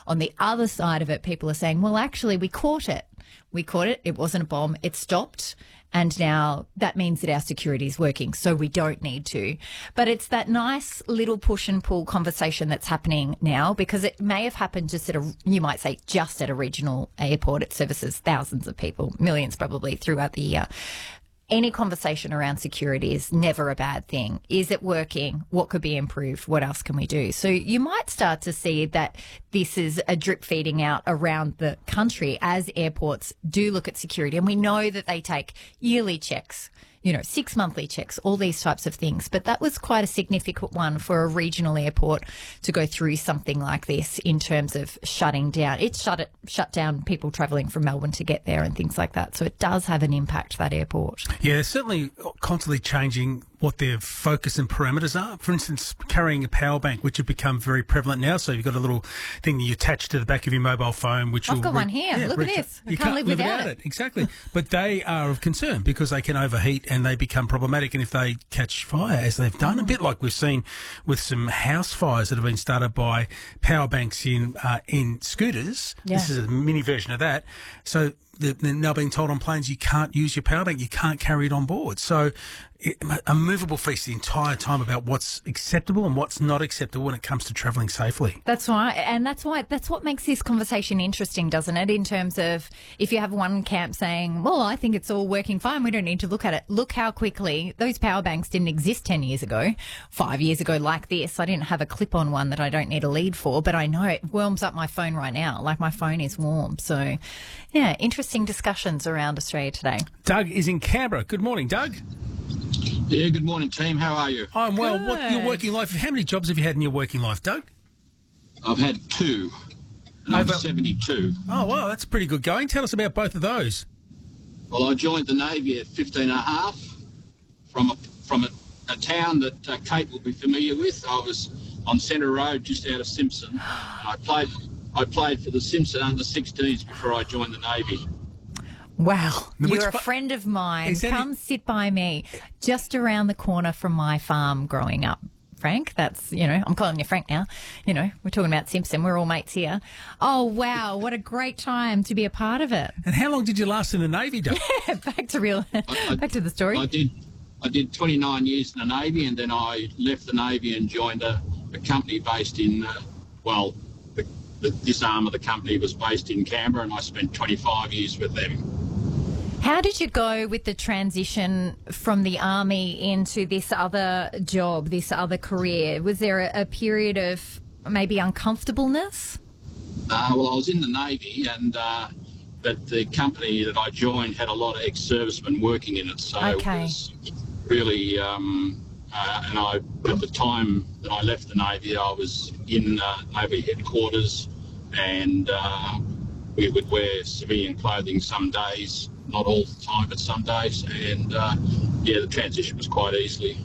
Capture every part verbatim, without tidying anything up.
On the other side of it, people are saying, well, actually, we caught it. We caught it. It wasn't a bomb. It stopped. And now that means that our security is working, so we don't need to. But it's that nice little push and pull conversation that's happening now, because it may have happened just at a, you might say, just at a regional airport. It services thousands of people, millions probably throughout the year. Any conversation around security is never a bad thing. Is it working? What could be improved? What else can we do? So you might start to see that this is a drip feeding out around the country as airports do look at security. And we know that they take yearly checks, you know, six monthly checks, all these types of things. But that was quite a significant one for a regional airport to go through something like this in terms of shutting down. It shut it shut down people travelling from Melbourne to get there and things like that. So it does have an impact, that airport. Yeah, they're certainly constantly changing what their focus and parameters are. For instance, carrying a power bank, which have become very prevalent now. So you've got a little thing that you attach to the back of your mobile phone, which I've will got re- one here. yeah, Look reach- at this. I you can't, live without, without it. it. Exactly. But they are of concern because they can overheat and they become problematic. And if they catch fire, as they've done, a bit like we've seen with some house fires that have been started by power banks in uh, in scooters. Yeah. This is a mini version of that. So they're now being told on planes you can't use your power bank, you can't carry it on board. So it, a movable feast the entire time about what's acceptable and what's not acceptable when it comes to travelling safely. That's right. And that's why that's what makes this conversation interesting, doesn't it? In terms of if you have one camp saying, well, I think it's all working fine, we don't need to look at it. Look how quickly those power banks didn't exist ten years ago, five years ago like this. I didn't have a clip-on one that I don't need a lead for, but I know it warms up my phone right now. Like my phone is warm. So, yeah, interesting discussions around Australia today. Doug is in Canberra. Good morning, Doug. Yeah, good morning, team. How are you? I'm well. Good. What your working life? How many jobs have you had in your working life, Doug? I've had two, and I'm Over- seventy-two. Oh, wow, that's pretty good going. Tell us about both of those. Well, I joined the Navy at fifteen and a half from a, from a, a town that uh, Kate will be familiar with. I was on Centre Road, just out of Simpson. I played I played for the Simpson under sixteens before I joined the Navy. Wow. Which You're a pa- friend of mine. Is that Come it? sit by me just around the corner from my farm growing up. Frank, that's, you know, I'm calling you Frank now. You know, we're talking about Simpson. We're all mates here. Oh, wow. What a great time to be a part of it. And how long did you last in the Navy, Doug? Back to real, I- back to the story. I did I did twenty-nine years in the Navy, and then I left the Navy and joined a, a company based in, uh, well, the, the, this arm of the company was based in Canberra, and I spent twenty-five years with them. How did you go with the transition from the army into this other job, this other career? Was there a, a period of maybe uncomfortableness? Uh, well, I was in the Navy, and uh, but the company that I joined had a lot of ex-servicemen working in it, so Okay. it was really. Um, uh, and I, at the time that I left the Navy, I was in uh, Navy headquarters, and uh, we would wear civilian clothing some days, not all the time, but some days, and uh, yeah, the transition was quite easily.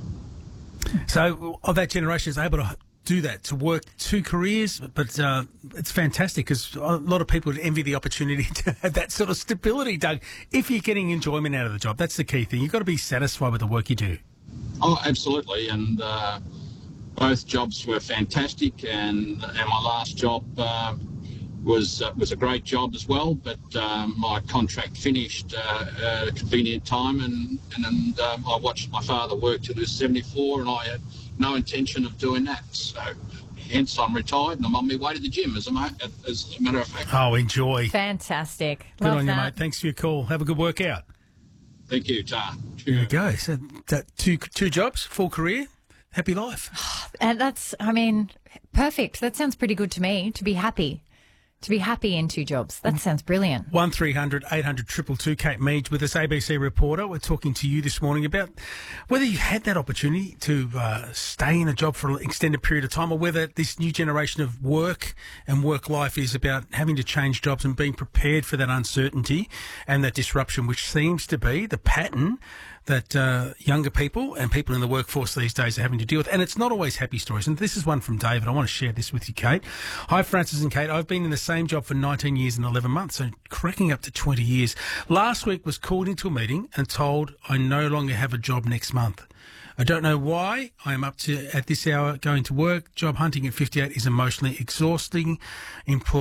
So, of that generation is able to do that, to work two careers, but uh, it's fantastic because a lot of people would envy the opportunity to have that sort of stability, Doug. If you're getting enjoyment out of the job, that's the key thing. You've got to be satisfied with the work you do. Oh, absolutely, and uh, both jobs were fantastic, and and my last job uh, was uh, was a great job as well. But um, my contract finished uh, at a convenient time, and and, and um, I watched my father work till he was seventy-four, and I had no intention of doing that. So, hence, I'm retired, and I'm on my way to the gym. As a ma- as a matter of fact. Oh, enjoy. Fantastic. Good Love on you, that. mate. Thanks for your call. Have a good workout. Thank you, Tar. There you go. So, that two two jobs, full career, happy life. And that's, I mean, perfect. That sounds pretty good to me, to be happy. To be happy in two jobs. That sounds brilliant. one three hundred eight hundred two two two. Kate Meads with us, A B C reporter. We're talking to you this morning about whether you've had that opportunity to uh, stay in a job for an extended period of time, or whether this new generation of work and work life is about having to change jobs and being prepared for that uncertainty and that disruption, which seems to be the pattern that uh, younger people and people in the workforce these days are having to deal with. And it's not always happy stories. And this is one from David. I want to share this with you, Kate. Hi, Francis and Kate. I've been in the same job for nineteen years and eleven months, so cracking up to twenty years. Last week was called into a meeting and told I no longer have a job next month. I don't know why. I am up to, at this hour, going to work. Job hunting at fifty-eight is emotionally exhausting. Employ-